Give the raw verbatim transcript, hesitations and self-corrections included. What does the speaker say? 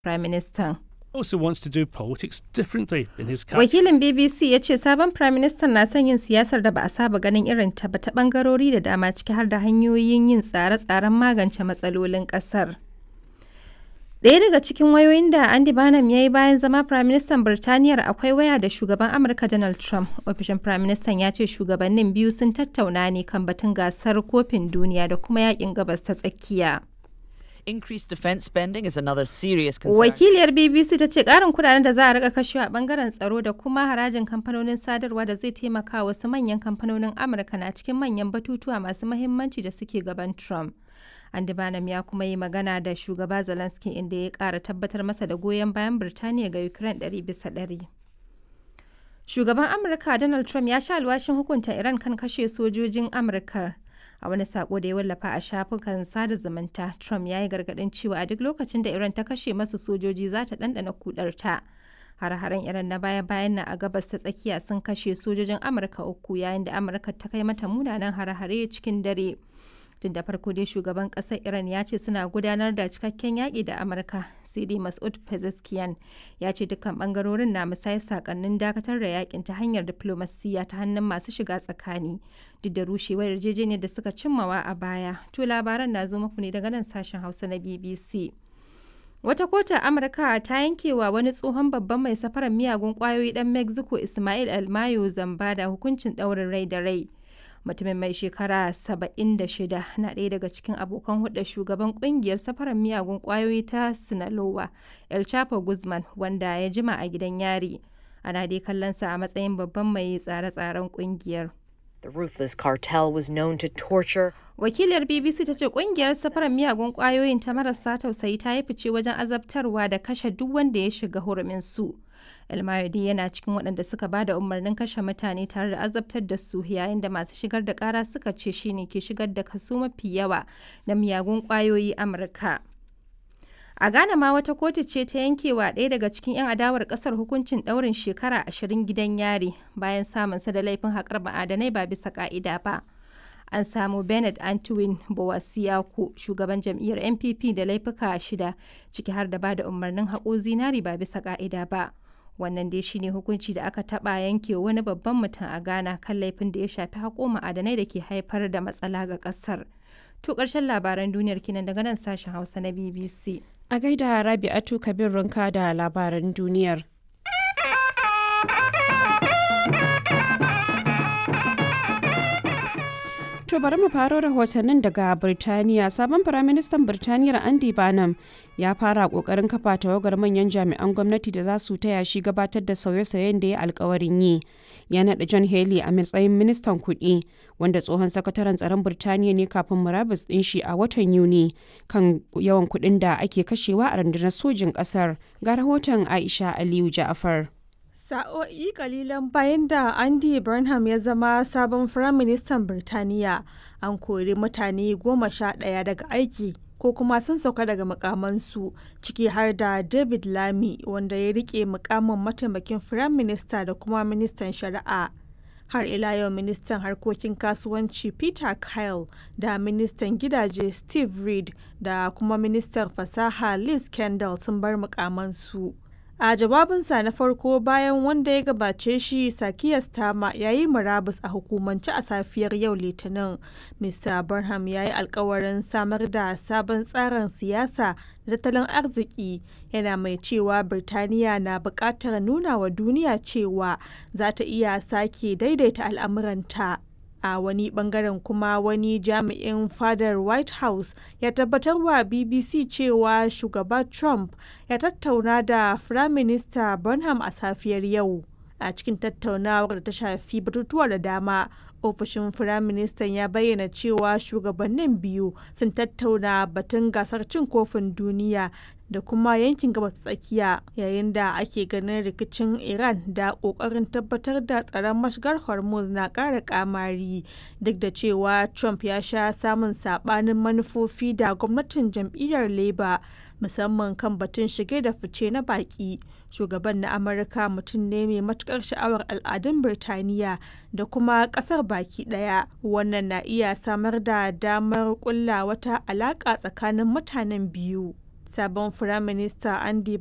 Firaministan. Also wants to do politics differently in his country. Wakilin B B C ya ce sabon Firaministan na son yin siyasar da ba a saba ganin irin ta ba ta ɓangarori da dama ciki har da hanyoyin yin tsare-tsaren magance matsalolin ƙasar. Ɗaya daga cikin wayoyin da Andy Burnham ya yi bayan zama Firaministan Birtaniyar akwai waya da shugaban Amurka Donald Trump. Ofishin Firaministan ya ce shugabannin biyu sun tattauna ne kan batun gasar kofin duniya da kuma yakin gabas ta tsakiya. Increased defense spending is another serious concern. Wakiliyar B B C ta ce ƙarin kudaden da za a rika kashewa a bangaren tsaro da kuma harajin kamfanonin sadarwa da zai taimaka wasu manyan kamfanonin Amurka na cikin manyan batutuwa masu mahimmanci da suke gaban Trump. Andy Burnham ya kuma yi magana da shugaba Zelensky inda ya ƙara tabbatar masa da goyon bayan Birtaniya ga Ukraine ɗari bisa ɗari. Shugaban Amurka Donald Trump ya sha alwashin hukunta Iran kan kashe sojojin Amurka. A wani sako da ya wallafa a shafukan sada zumunta, Trump ya yi gargaɗin cewa a duk lokacin da Iran ta kashe masu sojoji za ta ɗanɗana kudarta. Hare-haren Iran na baya-bayan na a gabas ta tsakiya sun kashe sojojin Amurka uku yayin da Amurka ta kai mata munanan hare-hare cikin dare. Tun da farko dai shugaban ƙasar Iran ya ce suna gudanar da cikakken yaƙi da Amurka, sai dai Masoud Pezeshkian ya ce dukkan ɓangarorin na musayar sakannin dakatar da yaƙin ta hanyar diflomasiyya ta hannun masu shiga tsakani, duk da rushewar yarjejeniyar da suka cimmawa a baya. To labaran na zo muku ne daga nan sashen Hausa na B B C. Wata kotu a Amurka ta yankewa wani tsohon babban mai safarar miyagun ƙwayoyi ɗan Mexico Ismael Almayo Zambada hukuncin ɗaurin rai da rai. Mutumin mai shekara saba'in da shida na ɗaya daga cikin abokan hulɗar shugaban ƙungiyar safarar miyagun ƙwayoyi ta Sinaloa, El Chapo Guzman, wanda ya jima a gidan yari. Ana dai kallonsa a matsayin babban mai tsare-tsaren ƙungiyar. The ruthless cartel was known to torture. Wakiliyar B B C ta ce ƙungiyar safarar miyagun ƙwayoyin ta marasa tausayi ta yi fice wajen azabtarwa da kashe duk wanda ya shiga hurumin su. El Mayodi yana cikin waɗanda suka ba da umarnin kashe mutane tare da azabtar da su yayin da masu shigar da ƙara suka ce shi ne ke shigar da kaso mafi yawa na miyagun ƙwayoyi Amurka. A Ghana ma wata kotu ce ta yankewa ɗaya daga cikin 'yan adawar ƙasar hukuncin ɗaurin shekara ashirin gidan yari bayan samunsa da laifin haƙar ma'adanai ba bisa ƙa'ida ba. An samu Bernard Antwin Bowasiaku, shugaban jam'iyyar N P P da laifuka shida, ciki har da ba da umarnin haƙo zinari ba bisa ƙa'ida ba. Wannan dai shine hukunci da aka taɓa yanke wani babban mutum a Ghana kan laifin da ya shafi haƙo ma'adanai da ke haifar da matsala ga ƙasar. To ƙarshen labaran duniyar kinan daga nan sashen Hausa na B B C. A gaida Rabi'atu Kabir Runka da labaran duniyar. To bari mu faro rahotannin daga Birtaniya. Sabon Firaministan Birtaniyar Andy Burnham ya fara kokarin kafa tawagar manyan jami'an gwamnati da za su taya shi gabatar da sauye-sauyen da ya alkawarin yi. Ya naɗa John Healey a matsayin ministan kuɗi, wanda tsohon sakataren tsaron Birtaniya ne kafin murabus ɗin shi a watan Yuni kan yawan kuɗin da ake kashewa a rundunar sojin ƙasar. Ga rahoton Aisha Aliyu Ja'afar. Sa'o'i kalilan bayan da Andy Burnham ya zama sabon Firaministan Birtaniya, an kori mutane goma sha ɗaya daga aiki ko kuma sun sauka daga mukamansu, ciki har da David Lammy, wanda ya rike mukamin mataimakin Firaminista da kuma ministan shari'a. Har ila yau ministan harkokin kasuwanci Peter Kyle da ministan gidaje Steve Reed da kuma ministan fasaha Liz Kendall sun bar mukamansu. A jawabinsa na farko bayan wanda ya gabace shi Sakiya Starmer ya yi murabus a hukumance a safiyar yau Litinin, Mista Burnham ya yi alkawarin samar da sabon tsarin siyasa da tattalin arziki, yana mai cewa Birtaniya na buƙatar nuna wa duniya cewa za ta iya sake daidaita al'amuranta. A wani bangaren kuma wani jami'in fadar White House ya tabbatar wa B B C cewa shugaba Trump ya tattauna da Firaminista Burnham a safiyar yau. A cikin tattaunawar da ta shafi batutuwa da dama, ofishin Firaministan ya bayyana cewa shugabannin biyu sun tattauna batun gasar cin kofin duniya da kuma yankin gabas tsakiya, yayin da ake ganin rikicin Iran da ƙoƙarin tabbatar da tsaron mashigar Hormuz na ƙara ƙamari, duk da cewa Trump ya sha samun saɓanin manufofi da gwamnatin jam'iyyar Labour, musamman kan batun shige da fice na baƙi. Shugaban na Amurka mutum ne mai matuƙar sha'awar al'adun Birtaniya da kuma ƙasar baki ɗaya. Wannan na iya samar da damar ƙulla wata alaƙa tsakanin mutanen biyu. Sabon Firaminista Andy